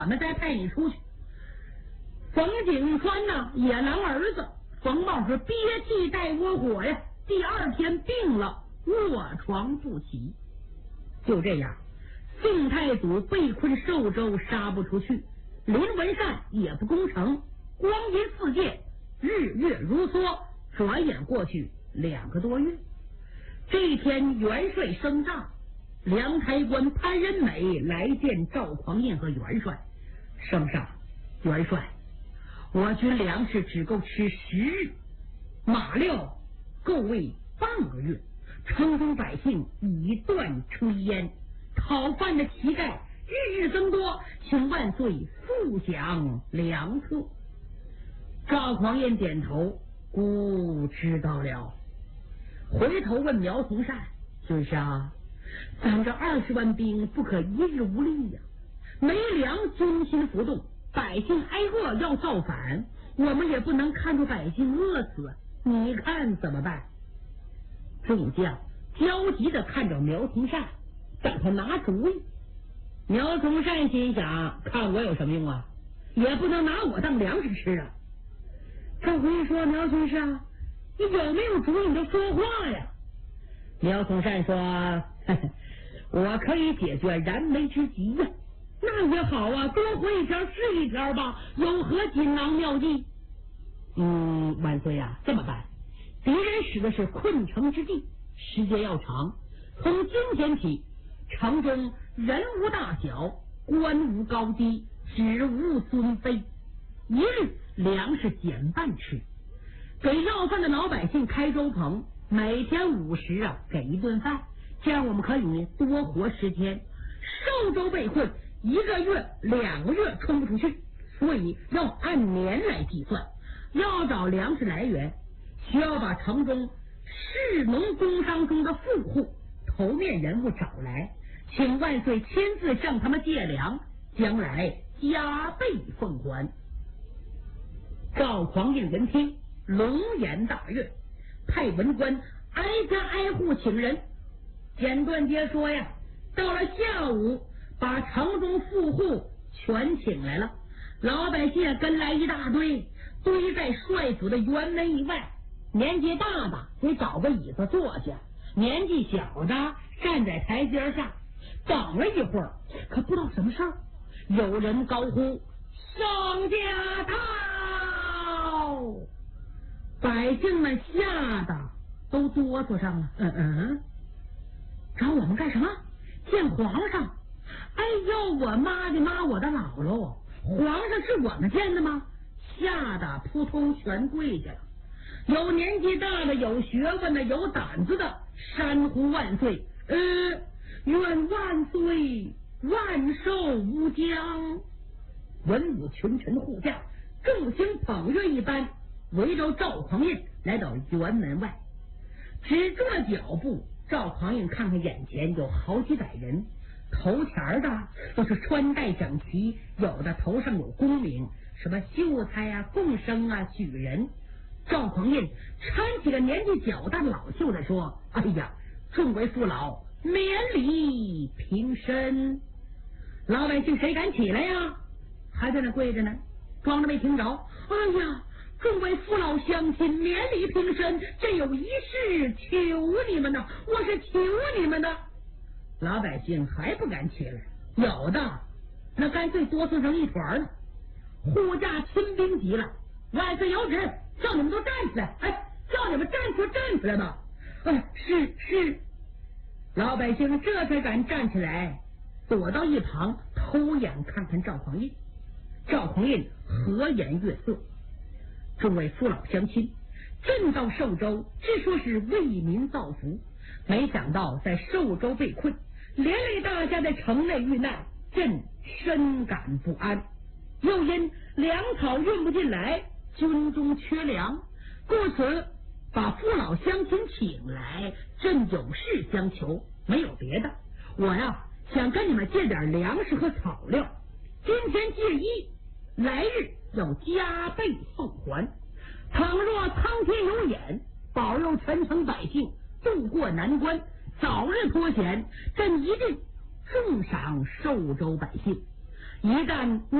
我们再派你出去。冯景川呢，野狼儿子冯茂是憋气带窝火呀，第二天病了，卧床不起。就这样，宋太祖被困寿州，杀不出去，林文善也不攻城，光阴似箭，日月如梭，转眼过去2个多月。这一天，元帅升帐，梁台官潘仁美来见赵匡胤和元帅。圣上，元帅，我军粮食只够吃10日，马料够喂半个月，城中百姓以断炊烟，讨饭的乞丐日日增多，请万岁复奖粮策。赵匡胤点头，孤知道了。回头问苗从善，军上，咱这20万兵不可一日无力呀，没粮军心浮动，百姓挨饿要造反，我们也不能看着百姓饿死，你看怎么办？众将焦急地看着苗从善，等他拿主意。苗从善心想，看我有什么用啊，也不能拿我当粮食吃啊。赵匡胤说，苗从善，你有没有主意你就说话呀。苗从善说，呵呵，我可以解决燃眉之急呀。那也好啊，多活一条是一条吧，有何锦囊妙计？万岁啊，这么办，敌人使的是困城之计，时间要长，从今天起，城中人无大小，官无高低，职无尊卑，一日粮食减半吃，给要饭的老百姓开粥棚，每天50啊给一顿饭，这样我们可以多活10天。寿州被困1个月2个月冲不出去，所以要按年来计算。要找粮食来源，需要把城中士农工商中的富户头面人物找来，请万岁亲自向他们借粮，将来加倍奉还。赵匡胤闻听，龙颜大悦，派文官挨家挨户请人。简短节说呀，到了下午，把城中富户全请来了，老百姓跟来一大堆，堆在帅府的辕门以外，年纪大的得找个椅子坐下，年纪小的站在台阶上。等了一会儿，可不知道什么事儿，有人高呼上驾到，百姓们吓得都哆嗦上了。找我们干什么？见皇上？哎呦，我妈的妈，我的姥姥，皇上是我们见的吗？吓得扑通全跪下了。有年纪大的，有学问的，有胆子的，山呼万岁，愿万岁万寿无疆。文武群臣护驾，众星捧月一般，围着赵匡胤来到辕门外，止住了脚步。赵匡胤看看眼前有好几百人，头前的都是穿戴整齐，有的头上有功名，什么秀才啊、贡生啊、举人。赵匡胤搀起个年纪较大的老秀才说，哎呀，众位父老，免礼平身。老百姓谁敢起来呀？还在那跪着呢，装着没听着。哎呀，众位父老乡亲，免礼平身，朕有一事求你们呐，我是求你们的。老百姓还不敢起来，有的那干脆哆嗦成一团了。护驾亲兵急了，万岁有旨，叫你们都站起来！叫你们站起来吧！是。老百姓这才敢站起来，躲到一旁偷眼看看赵匡胤。赵匡胤和颜悦色，众位父老乡亲，朕到寿州只说是为民造福，没想到在寿州被困，连累大家在城内遇难，朕深感不安。又因粮草运不进来，军中缺粮，故此把父老乡亲请来，朕有事相求，没有别的。我呀想跟你们借点粮食和草料，今天借一，来日要加倍奉还。倘若苍天有眼，保佑全城百姓渡过难关，早日脱险，朕一定重赏寿州百姓。 一旦